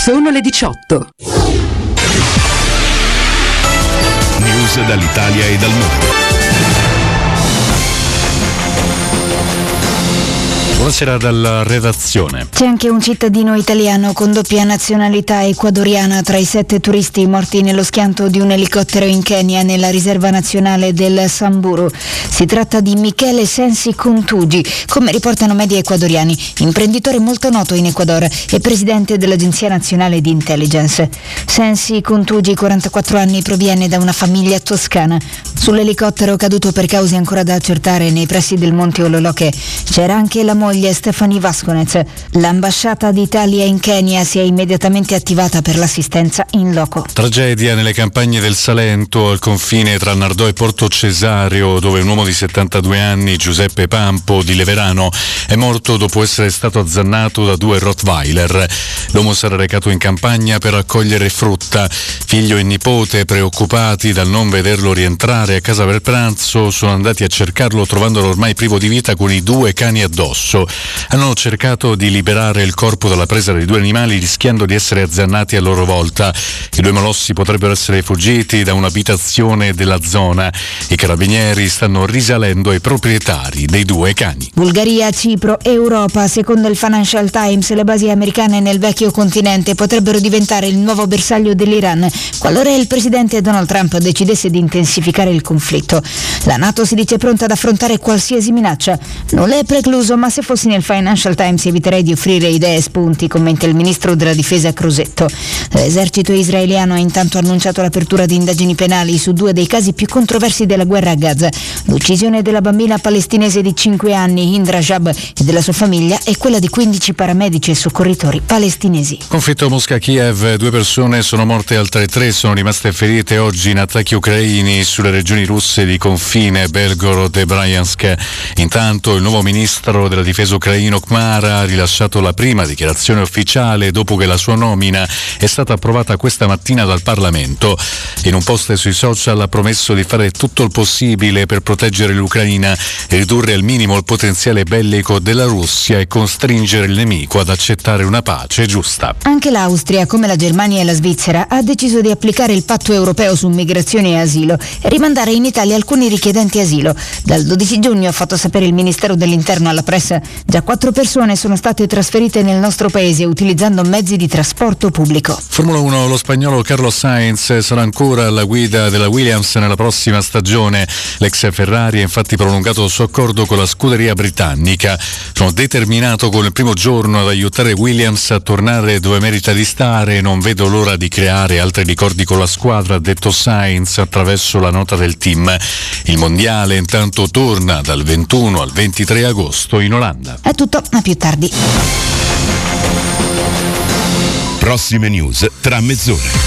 Sono le 18. News dall'Italia e dal mondo. Buonasera dalla redazione. C'è anche un cittadino italiano con doppia nazionalità ecuadoriana tra i 7 turisti morti nello schianto di un elicottero in Kenya nella riserva nazionale del Samburu. Si tratta di Michele Sensi Contugi, come riportano media ecuadoriani, imprenditore molto noto in Ecuador e presidente dell'Agenzia Nazionale di Intelligence. Sensi Contugi, 44 anni, proviene da una famiglia toscana. Sull'elicottero caduto per cause ancora da accertare nei pressi del Monte Ololoche c'era anche la moglie Stefani Vasconez. L'ambasciata d'Italia in Kenya si è immediatamente attivata per l'assistenza in loco. Tragedia nelle campagne del Salento, al confine tra Nardò e Porto Cesareo, dove un uomo di 72 anni, Giuseppe Pampo di Leverano, è morto dopo essere stato azzannato da 2 Rottweiler. L'uomo si era recato in campagna per raccogliere frutta. Figlio e nipote, preoccupati dal non vederlo rientrare a casa per pranzo, sono andati a cercarlo trovandolo ormai privo di vita con i 2 cani addosso. Hanno cercato di liberare il corpo dalla presa dei 2 animali rischiando di essere azzannati a loro volta. I 2 molossi potrebbero essere fuggiti da un'abitazione della zona. I carabinieri stanno risalendo ai proprietari dei 2 cani. Bulgaria, Cipro, Europa. Secondo il Financial Times, le basi americane nel vecchio continente potrebbero diventare il nuovo bersaglio dell'Iran qualora il presidente Donald Trump decidesse di intensificare il conflitto. La NATO si dice pronta ad affrontare qualsiasi minaccia. Non è precluso, ma se fossi nel Financial Times eviterei di offrire idee e spunti, commenta il ministro della difesa Crosetto. L'esercito israeliano ha intanto annunciato l'apertura di indagini penali su 2 dei casi più controversi della guerra a Gaza: l'uccisione della bambina palestinese di 5 anni Hind Rajab e della sua famiglia e quella di 15 paramedici e soccorritori palestinesi. Conflitto Mosca-Kiev, 2 persone sono morte, altre 3 sono rimaste ferite oggi in attacchi ucraini sulle regioni russe di confine Belgorod e Bryansk. Intanto il nuovo ministro della difesa ucraino Khmara ha rilasciato la prima dichiarazione ufficiale dopo che la sua nomina è stata approvata questa mattina dal Parlamento. In un post sui social ha promesso di fare tutto il possibile per proteggere l'Ucraina, ridurre al minimo il potenziale bellico della Russia e costringere il nemico ad accettare una pace giusta. Anche l'Austria, come la Germania e la Svizzera, ha deciso di applicare il patto europeo su migrazione e asilo e rimandare in Italia alcuni richiedenti asilo. Dal 12 giugno, ha fatto sapere il Ministero dell'Interno alla pressa, già 4 persone sono state trasferite nel nostro paese utilizzando mezzi di trasporto pubblico. Formula 1, lo spagnolo Carlos Sainz sarà ancora alla guida della Williams nella prossima stagione. L'ex Ferrari ha infatti prolungato il suo accordo con la scuderia britannica. Sono determinato con il primo giorno ad aiutare Williams a tornare dove merita di stare, non vedo l'ora di creare altri ricordi con la squadra, ha detto Sainz attraverso la nota del team. Il mondiale intanto torna dal 21 al 23 agosto in Olanda. È tutto, a più tardi. Prossime news tra mezz'ora.